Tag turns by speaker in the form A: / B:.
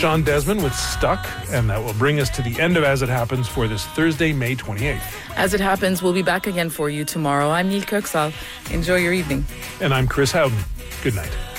A: Sean Desmond with Stuck, and that will bring us to the end of As It Happens for this Thursday, May 28th.
B: As It Happens, we'll be back again for you tomorrow. I'm Neil Kirksall. Enjoy your evening.
A: And I'm Chris Howden. Good night.